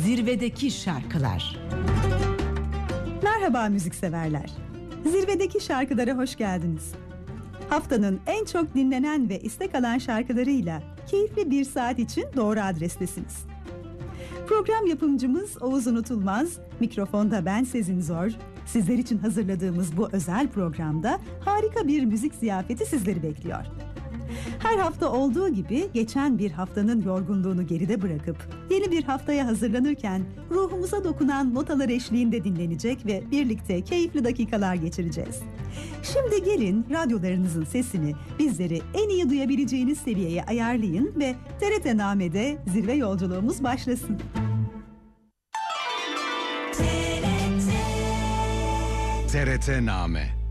Zirvedeki şarkılar. Merhaba müzikseverler. Zirvedeki şarkılara hoş geldiniz. Haftanın en çok dinlenen ve istek alan şarkılarıyla keyifli bir saat için doğru adrestesiniz. Program yapımcımız Oğuz Unutulmaz, mikrofonda ben Sezin Zor. Sizler için hazırladığımız bu özel programda harika bir müzik ziyafeti sizleri bekliyor. Her hafta olduğu gibi geçen bir haftanın yorgunluğunu geride bırakıp yeni bir haftaya hazırlanırken ruhumuza dokunan notalar eşliğinde dinlenecek ve birlikte keyifli dakikalar geçireceğiz. Şimdi gelin radyolarınızın sesini bizleri en iyi duyabileceğiniz seviyeye ayarlayın ve TRT Name'de zirve yolculuğumuz başlasın. TRT Name.